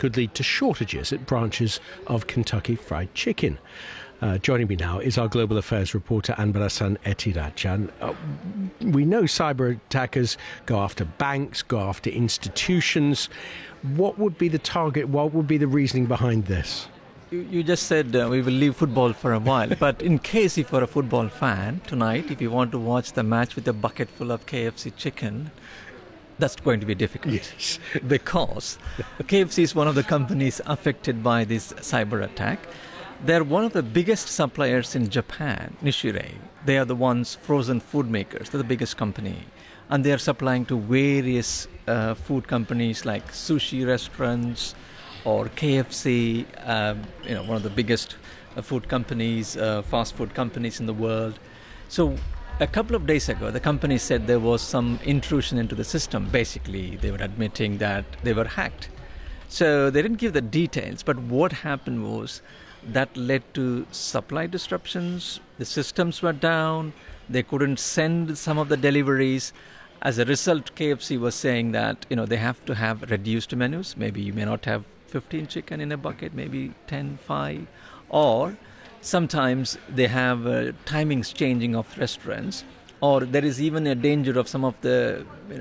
could lead to shortages at branches of Kentucky Fried Chicken. Joining me now is our global affairs reporter, Anbarasan Ethirajan. We know cyber attackers go after banks, go after institutions. What would be the target? What would be the reasoning behind this? You just said we will leave football for a while, but in case if you're a football fan, tonight, if you want to watch the match with a bucket full of KFC chicken, that's going to be difficult. Yes. Because KFC is one of the companies affected by this cyber attack. They're one of the biggest suppliers in Japan, Nishirei. They are the ones, frozen food makers. They're the biggest company. And they are supplying to various food companies like sushi restaurants or KFC, one of the biggest food companies, fast food companies in the world. So a couple of days ago, the company said there was some intrusion into the system. Basically, they were admitting that they were hacked. So they didn't give the details, but what happened was that led to supply disruptions. The systems were down. They couldn't send some of the deliveries. As a result, KFC was saying that, they have to have reduced menus. Maybe you may not have 15 chicken in a bucket, maybe 10, 5. Or sometimes they have timings changing of restaurants. Or there is even a danger of some of the